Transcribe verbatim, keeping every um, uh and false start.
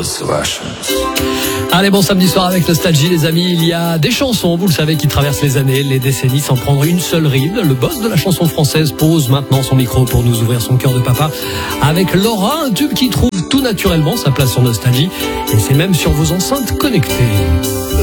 was Russians. Allez, bon samedi soir avec Nostalgie, les amis. Il y a des chansons, vous le savez, qui traversent les années, les décennies, sans prendre une seule ride. Le boss de la chanson française pose maintenant son micro pour nous ouvrir son cœur de papa avec Laura, un tube qui trouve tout naturellement sa place sur Nostalgie. Et c'est même sur vos enceintes connectées.